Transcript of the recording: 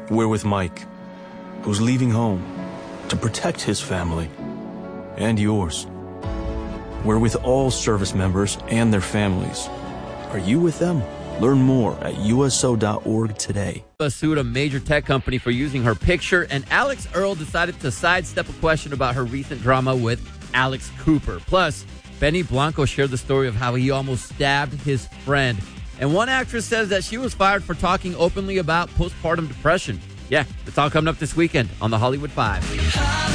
We're with Mike, who's leaving home to protect his family and yours. We're with all service members and their families. Are you with them? Learn more at USO.org today. Sued a major tech company for using her picture, and Alex Earl decided to sidestep a question about her recent drama with Alex Cooper. Plus, Benny Blanco shared the story of how he almost stabbed his friend. And one actress says that she was fired for talking openly about postpartum depression. Yeah, it's all coming up this weekend on the Hollywood Five.